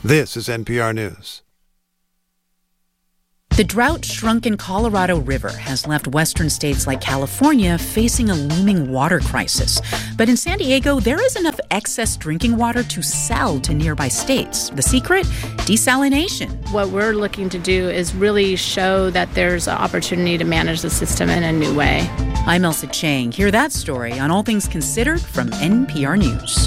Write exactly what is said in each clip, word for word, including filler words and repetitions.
This is N P R News. The drought-shrunken Colorado River has left western states like California facing a looming water crisis. But in San Diego, there is enough excess drinking water to sell to nearby states. The secret? Desalination. What we're looking to do is really show that there's an opportunity to manage the system in a new way. I'm Elsa Chang. Hear that story on All Things Considered from N P R News.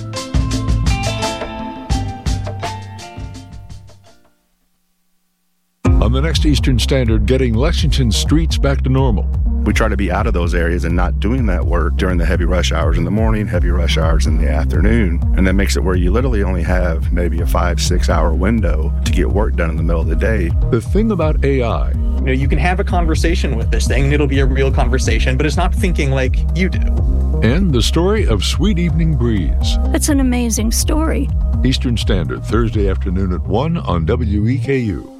On the next Eastern Standard, getting Lexington streets back to normal. We try to be out of those areas and not doing that work during the heavy rush hours in the morning, heavy rush hours in the afternoon. And that makes it where you literally only have maybe a five, six hour window to get work done in the middle of the day. The thing about A I. You know, you can have a conversation with this thing and it'll be a real conversation, but it's not thinking like you do. And the story of Sweet Evening Breeze. It's an amazing story. Eastern Standard, Thursday afternoon at one on W E K U.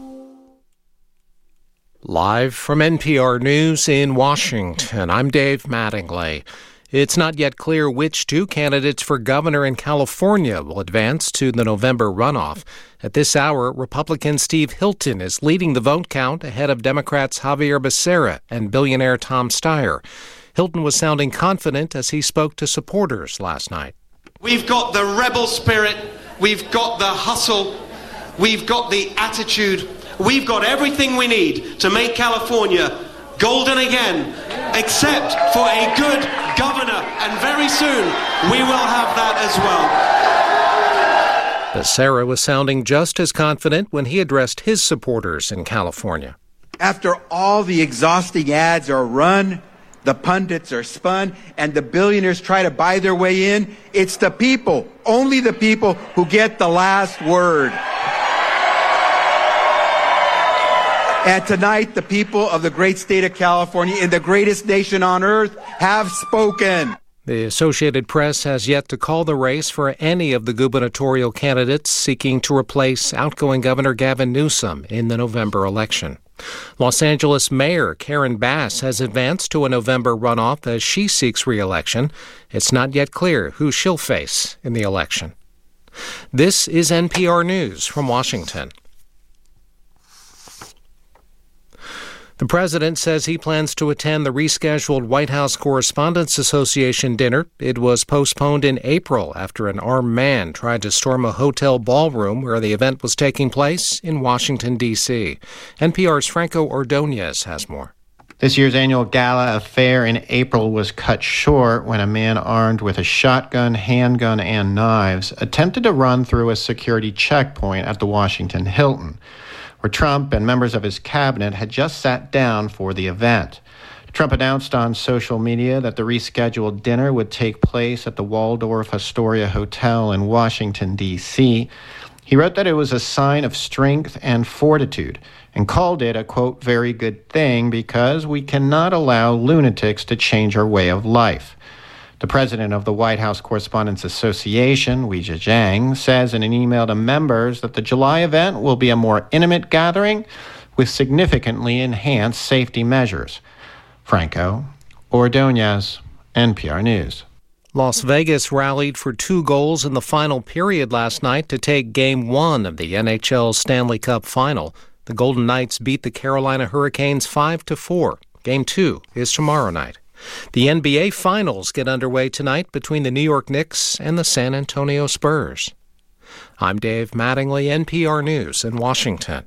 Live from N P R News in Washington, I'm Dave Mattingly. It's not yet clear which two candidates for governor in California will advance to the November runoff. At this hour, Republican Steve Hilton is leading the vote count ahead of Democrats Javier Becerra and billionaire Tom Steyer. Hilton was sounding confident as he spoke to supporters last night. We've got the rebel spirit, we've got the hustle, we've got the attitude. We've got everything we need to make California golden again, except for a good governor. And very soon, we will have that as well. Becerra was sounding just as confident when he addressed his supporters in California. After all the exhausting ads are run, the pundits are spun, and the billionaires try to buy their way in, it's the people, only the people, who get the last word. And tonight, the people of the great state of California, in the greatest nation on earth, have spoken. The Associated Press has yet to call the race for any of the gubernatorial candidates seeking to replace outgoing Governor Gavin Newsom in the November election. Los Angeles Mayor Karen Bass has advanced to a November runoff as she seeks re-election. It's not yet clear who she'll face in the election. This is N P R News from Washington. The president says he plans to attend the rescheduled White House Correspondents Association dinner. It was postponed in April after an armed man tried to storm a hotel ballroom where the event was taking place in Washington, D C N P R's Franco Ordonez has more. This year's annual gala affair in April was cut short when a man armed with a shotgun, handgun, and knives attempted to run through a security checkpoint at the Washington Hilton, where Trump and members of his cabinet had just sat down for the event. Trump announced on social media that the rescheduled dinner would take place at the Waldorf Astoria Hotel in Washington, D C He wrote that it was a sign of strength and fortitude and called it a, quote, very good thing because we cannot allow lunatics to change our way of life. The president of the White House Correspondents Association, Weijia Jiang, says in an email to members that the July event will be a more intimate gathering with significantly enhanced safety measures. Franco Ordonez, N P R News. Las Vegas rallied for two goals in the final period last night to take Game one of the N H L Stanley Cup Final. The Golden Knights beat the Carolina Hurricanes five to four. Game two is tomorrow night. The N B A Finals get underway tonight between the New York Knicks and the San Antonio Spurs. I'm Dave Mattingly, N P R News in Washington.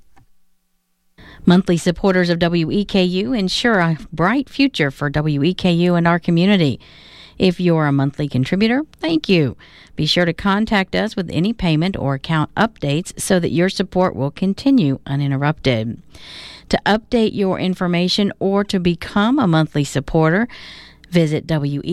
Monthly supporters of W E K U ensure a bright future for W E K U and our community. If you're a monthly contributor, thank you. Be sure to contact us with any payment or account updates so that your support will continue uninterrupted. To update your information or to become a monthly supporter, visit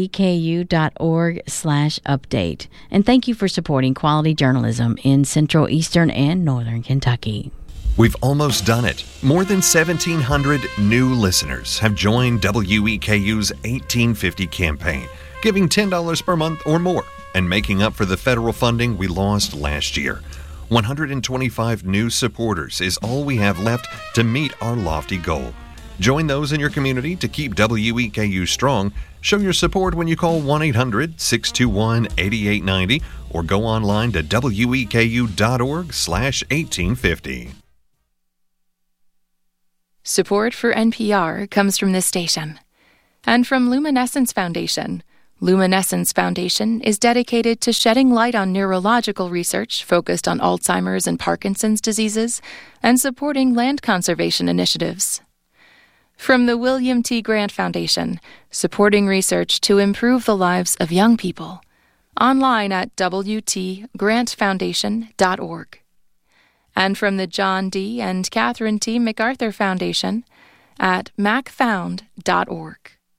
weku.org slash update. And thank you for supporting quality journalism in Central, Eastern, and Northern Kentucky. We've almost done it. More than seventeen hundred new listeners have joined W E K U's eighteen fifty campaign, giving ten dollars per month or more and making up for the federal funding we lost last year. one hundred twenty-five new supporters is all we have left to meet our lofty goal. Join those in your community to keep W E K U strong. Show your support when you call one eight hundred six two one eight eight nine zero or go online to weku.org slash 1850. Support for N P R comes from this station and from Luminescence Foundation. Luminescence Foundation is dedicated to shedding light on neurological research focused on Alzheimer's and Parkinson's diseases and supporting land conservation initiatives. From the William T. Grant Foundation, supporting research to improve the lives of young people. Online at w t grant foundation dot org. And from the John D. and Catherine T. MacArthur Foundation at mac found dot org.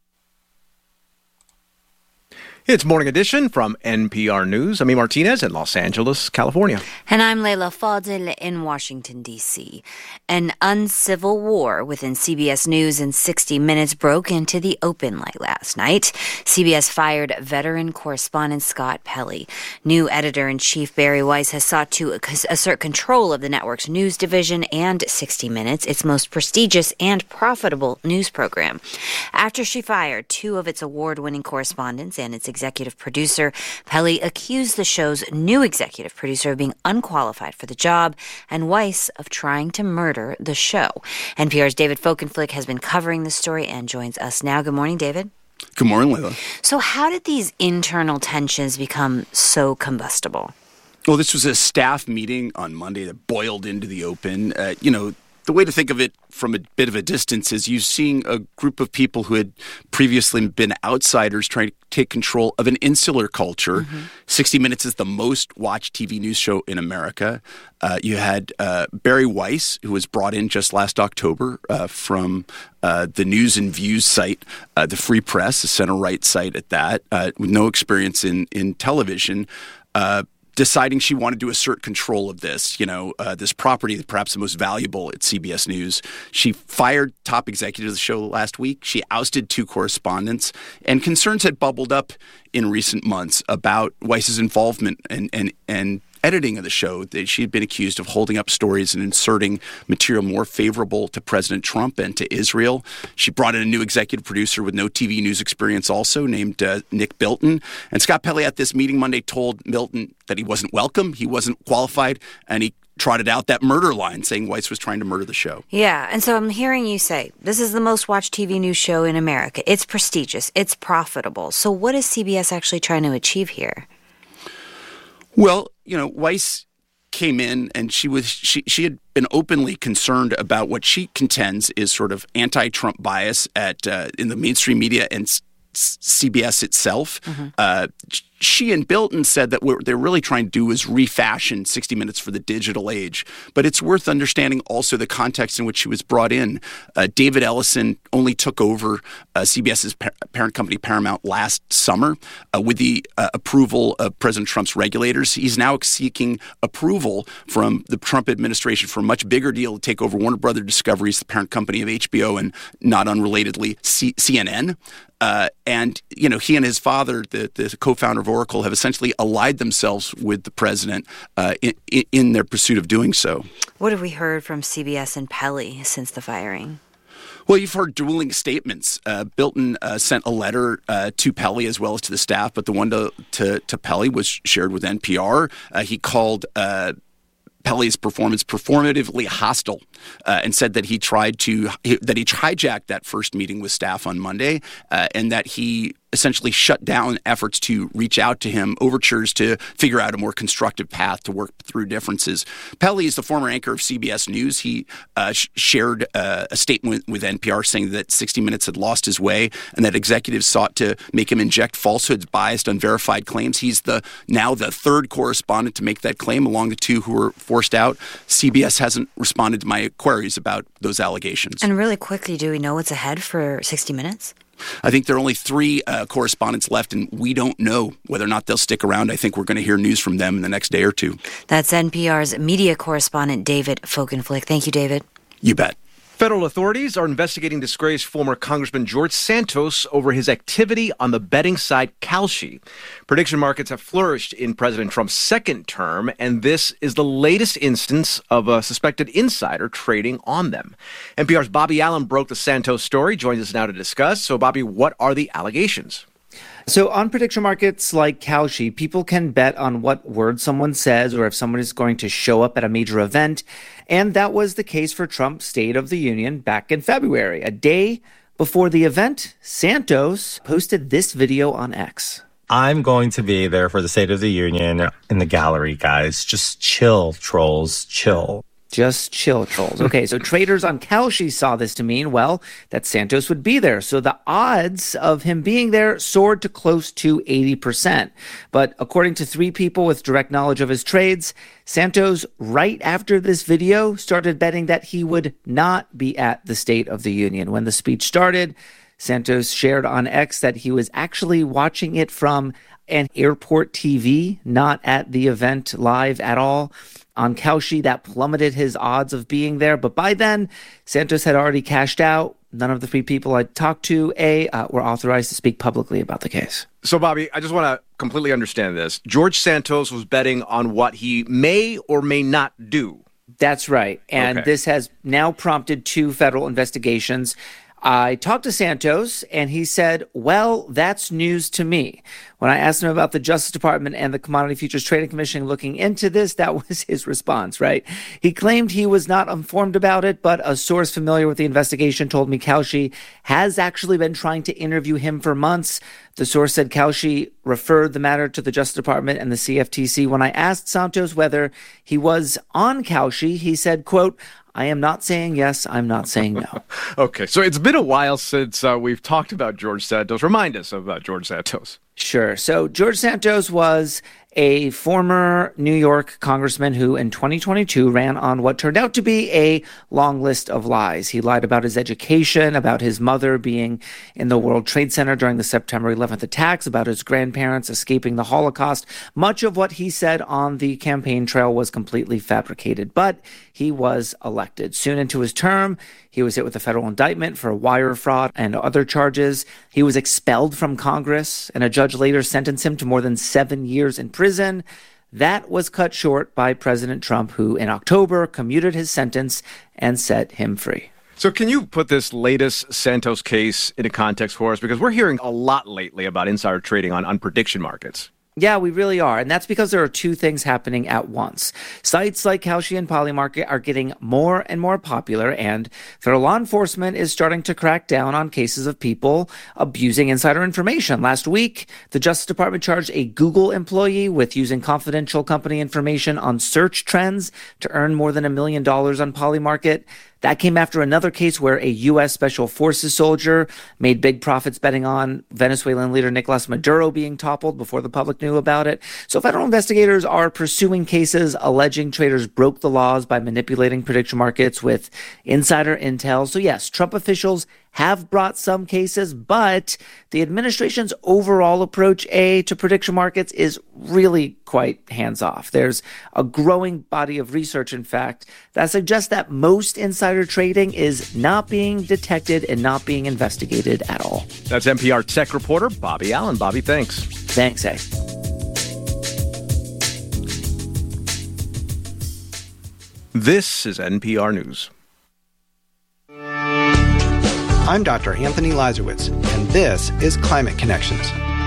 It's Morning Edition from N P R News. I'm E. Martinez in Los Angeles, California. And I'm Leila Fadel in Washington, D C An uncivil war within C B S News and sixty minutes broke into the open light last night. C B S fired veteran correspondent Scott Pelley. New editor-in-chief Bari Weiss has sought to assert control of the network's news division and sixty minutes, its most prestigious and profitable news program. After she fired two of its award-winning correspondents and its executive producer, Pelley accused the show's new executive producer of being unqualified for the job and Weiss of trying to murder the show. N P R's David Folkenflik has been covering the story and joins us now. Good morning, David. Good morning, Leila. So how did these internal tensions become so combustible? Well, this was a staff meeting on Monday that boiled into the open. Uh, you know, the way to think of it from a bit of a distance is you're seeing a group of people who had previously been outsiders trying to take control of an insular culture. Mm-hmm. sixty minutes is the most watched T V news show in America. Uh, you had uh, Bari Weiss, who was brought in just last October uh, from uh, the News and Views site, uh, the Free Press, a center-right site at that, uh, with no experience in, in television. Uh, deciding she wanted to assert control of this, you know, uh, this property, perhaps the most valuable at C B S News. She fired top executives of the show last week. She ousted two correspondents, and concerns had bubbled up in recent months about Weiss's involvement and and and editing of the show. That she had been accused of holding up stories and inserting material more favorable to President Trump and to Israel. She brought in a new executive producer with no T V news experience also, named uh, Nick Bilton. And Scott Pelley at this meeting Monday told Bilton that he wasn't welcome, he wasn't qualified, and he trotted out that murder line, saying Weiss was trying to murder the show. Yeah, and so I'm hearing you say, this is the most watched T V news show in America. It's prestigious. It's profitable. So what is C B S actually trying to achieve here? Well, you know, Weiss came in and she was she she had been openly concerned about what she contends is sort of anti-Trump bias at uh, in the mainstream media and s- C B S itself. Mm-hmm. Uh, she and Bilton said that what they're really trying to do is refashion sixty minutes for the digital age. But it's worth understanding also the context in which she was brought in. Uh, David Ellison only took over uh, CBS's par- parent company Paramount last summer uh, with the uh, approval of President Trump's regulators. He's now seeking approval from the Trump administration for a much bigger deal to take over Warner Brothers Discovery's the parent company of H B O and not unrelatedly C- CNN. Uh, and, you know, he and his father, the, the co-founder of Oracle, have essentially allied themselves with the president uh, in, in their pursuit of doing so. What have we heard from C B S and Pelley since the firing? Well, you've heard dueling statements. Uh, Bilton uh, sent a letter uh, to Pelley as well as to the staff, but the one to, to, to Pelley was shared with N P R. Uh, he called uh, Pelley's performance performatively hostile uh, and said that he tried to that he hijacked that first meeting with staff on Monday uh, and that he essentially shut down efforts to reach out to him, overtures to figure out a more constructive path to work through differences. Pelley is the former anchor of C B S News. He uh, sh- shared uh, a statement with N P R saying that sixty minutes had lost his way and that executives sought to make him inject falsehoods, biased, unverified claims. He's the now the third correspondent to make that claim along the two who were forced out. C B S hasn't responded to my queries about those allegations. And really quickly, do we know what's ahead for sixty minutes? I think there are only three uh, correspondents left, and we don't know whether or not they'll stick around. I think we're going to hear news from them in the next day or two. That's N P R's media correspondent, David Folkenflik. Thank you, David. You bet. Federal authorities are investigating disgraced former Congressman George Santos over his activity on the betting site Kalshi. Prediction markets have flourished in President Trump's second term, and this is the latest instance of a suspected insider trading on them. N P R's Bobby Allen broke the Santos story, joins us now to discuss. So, Bobby, what are the allegations? So on prediction markets like Kalshi, people can bet on what word someone says or if someone is going to show up at a major event. And that was the case for Trump's State of the Union back in February. A day before the event, Santos posted this video on X. I'm going to be there for the State of the Union in the gallery, guys. Just chill, trolls, chill. Just chill, trolls. Okay, so traders on Kalshi saw this to mean, well, that Santos would be there. So the odds of him being there soared to close to eighty percent. But according to three people with direct knowledge of his trades, Santos, right after this video, started betting that he would not be at the State of the Union. When the speech started, Santos shared on X that he was actually watching it from an airport T V, not at the event live at all. On Kalshi, that plummeted his odds of being there. But by then, Santos had already cashed out. None of the three people I talked to, A, uh, were authorized to speak publicly about the case. So, Bobby, I just want to completely understand this. George Santos was betting on what he may or may not do. That's right. And Okay. this has now prompted two federal investigations. I talked to Santos, and he said, well, that's news to me. When I asked him about the Justice Department and the Commodity Futures Trading Commission looking into this, that was his response, right? He claimed he was not informed about it, but a source familiar with the investigation told me Kalshi has actually been trying to interview him for months. The source said Kalshi referred the matter to the Justice Department and the C F T C. When I asked Santos whether he was on Kalshi, he said, quote, I am not saying yes, I'm not saying no. Okay, so it's been a while since uh, we've talked about George Santos. Remind us of uh, George Santos. Sure. So George Santos was a former New York congressman who in twenty twenty-two ran on what turned out to be a long list of lies. He lied about his education, about his mother being in the World Trade Center during the September eleventh attacks, about his grandparents escaping the Holocaust. Much of what he said on the campaign trail was completely fabricated, but he was elected. Soon into his term, he was hit with a federal indictment for wire fraud and other charges. He was expelled from Congress, and a judge later sentenced him to more than seven years in prison. That was cut short by President Trump, who in October commuted his sentence and set him free. So can you put this latest Santos case into context for us? Because we're hearing a lot lately about insider trading on, on prediction markets. Yeah, we really are. And that's because there are two things happening at once. Sites like Kalshi and Polymarket are getting more and more popular, and federal law enforcement is starting to crack down on cases of people abusing insider information. Last week, the Justice Department charged a Google employee with using confidential company information on search trends to earn more than a million dollars on Polymarket. That came after another case where a U S Special Forces soldier made big profits betting on Venezuelan leader Nicolas Maduro being toppled before the public knew about it. So federal investigators are pursuing cases alleging traders broke the laws by manipulating prediction markets with insider intel. So yes, Trump officials have brought some cases, but the administration's overall approach, A, to prediction markets is really quite hands-off. There's a growing body of research, in fact, that suggests that most insider trading is not being detected and not being investigated at all. That's N P R tech reporter Bobby Allen. Bobby, thanks. Thanks, A. This is N P R News. I'm Doctor Anthony Lazarowitz, and this is Climate Connections.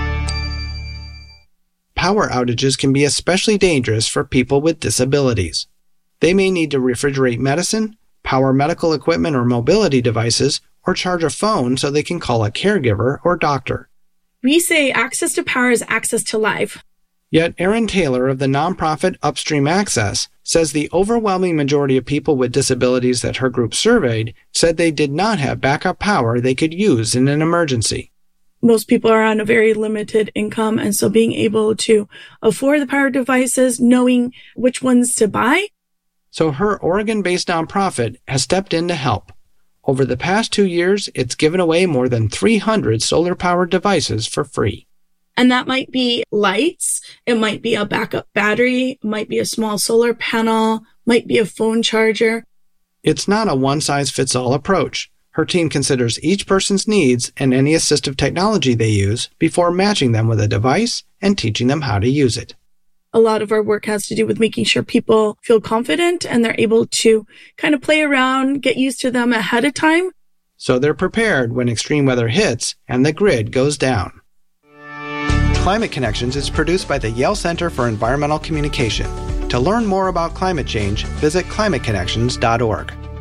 Power outages can be especially dangerous for people with disabilities. They may need to refrigerate medicine, power medical equipment or mobility devices, or charge a phone so they can call a caregiver or doctor. We say access to power is access to life. Yet Erin Taylor of the nonprofit Upstream Access says the overwhelming majority of people with disabilities that her group surveyed said they did not have backup power they could use in an emergency. Most people are on a very limited income, and so being able to afford the power devices, knowing which ones to buy. So her Oregon-based nonprofit has stepped in to help. Over the past two years, it's given away more than three hundred solar-powered devices for free. And that might be lights, it might be a backup battery, it might be a small solar panel, might be a phone charger. It's not a one-size-fits-all approach. Her team considers each person's needs and any assistive technology they use before matching them with a device and teaching them how to use it. A lot of our work has to do with making sure people feel confident and they're able to kind of play around, get used to them ahead of time. So they're prepared when extreme weather hits and the grid goes down. Climate Connections is produced by the Yale Center for Environmental Communication. To learn more about climate change, visit climate connections dot org.